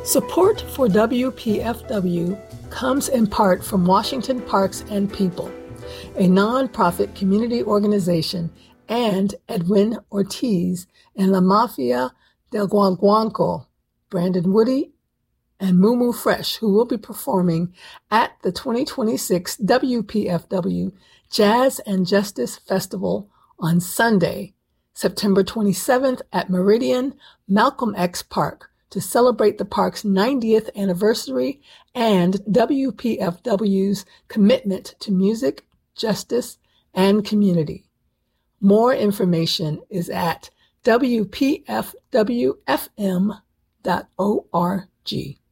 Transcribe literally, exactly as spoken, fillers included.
Support for W P F W comes in part from Washington Parks and People, a nonprofit community organization, and Edwin Ortiz and La Mafia del Guaguanco, Brandon Woody, and Mumu Fresh, who will be performing at the twenty twenty-six W P F W Jazz and Justice Festival on Sunday, September twenty-seventh at Meridian Malcolm X Park to celebrate the park's ninetieth anniversary and W P F W's commitment to music, justice, and community. More information is at W P F W F M dot org.